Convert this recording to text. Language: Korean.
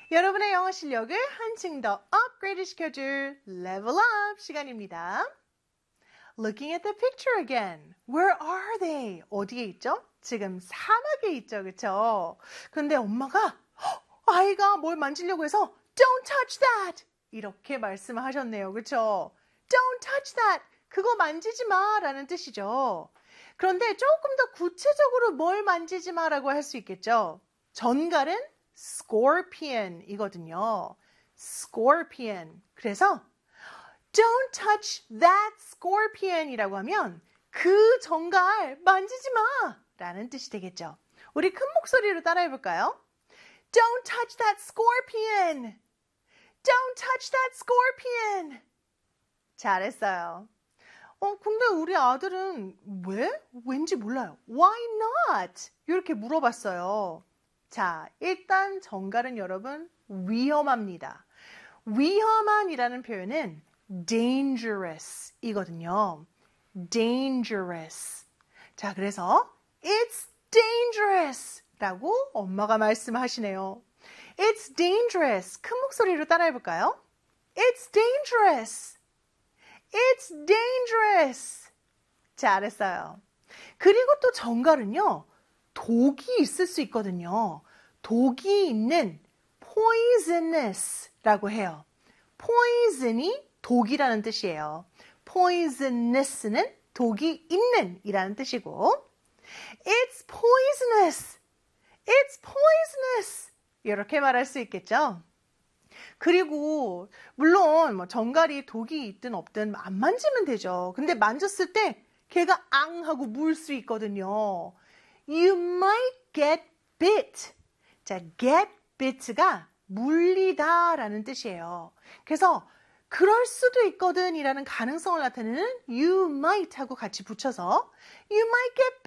여러분의 영어 실력을 한층 더 업그레이드 시켜줄 Level Up 시간입니다. Looking at the picture again. Where are they? 어디에 있죠? 지금 사막에 있죠, 그쵸? 근데 엄마가 아이가 뭘 만지려고 해서 Don't touch that! 이렇게 말씀을 하셨네요, 그쵸? Don't touch that! 그거 만지지 마! 라는 뜻이죠. 그런데 조금 더 구체적으로 뭘 만지지 마라고 할 수 있겠죠? 전갈은 scorpion 이거든요. scorpion. 그래서 Don't touch that scorpion 이라고 하면 그 전갈 만지지 마! 라는 뜻이 되겠죠. 우리 큰 목소리로 따라해 볼까요? Don't touch that scorpion! Don't touch that scorpion! 잘했어요. 근데 우리 아들은 왜? 왠지 몰라요. Why not? 이렇게 물어봤어요. 자, 일단 전갈은 여러분 위험합니다. 위험한이라는 표현은 dangerous 이거든요. dangerous. 자, 그래서 it's dangerous 라고 엄마가 말씀하시네요. It's dangerous. 큰 목소리로 따라해 볼까요? It's dangerous. It's dangerous. 잘했어요. 그리고 또 전갈은요. 독이 있을 수 있거든요. 독이 있는 poisonous.라고 해요. poison이 독이라는 뜻이에요. poisonous는 독이 있는 이라는 뜻이고 It's poisonous. It's poisonous. 이렇게 말할 수 있겠죠. 그리고 물론 뭐 전갈이 독이 있든 없든 안 만지면 되죠. 근데 만졌을 때 걔가 앙 하고 물 수 있거든요. You might get bit. 자, get bit가 물리다 라는 뜻이에요. 그래서 그럴 수도 있거든 이라는 가능성을 나타내는 you might 하고 같이 붙여서 You might get